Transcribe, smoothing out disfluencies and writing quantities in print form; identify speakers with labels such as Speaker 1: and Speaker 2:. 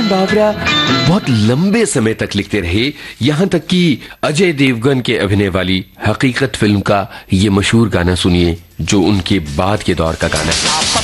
Speaker 1: Human Babra बहुत लंबे समय तक लिखते रहे, यहां तक कि अजय देवगन के अभिनय वाली हकीकत फिल्म का ये मशहूर गाना सुनिए, जो उनके बाद के दौर का गाना है।